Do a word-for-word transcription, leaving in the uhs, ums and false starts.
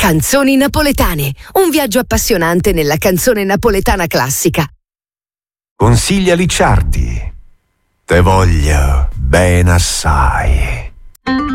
Canzoni napoletane, un viaggio appassionante nella canzone napoletana classica. Consiglia Licciardi, te voglio ben assai.